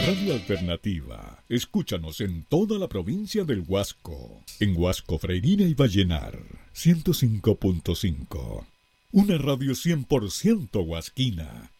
Radio Alternativa. Escúchanos en toda la provincia del Huasco. En Huasco, Freirina y Vallenar. 105.5. Una radio 100% huasquina.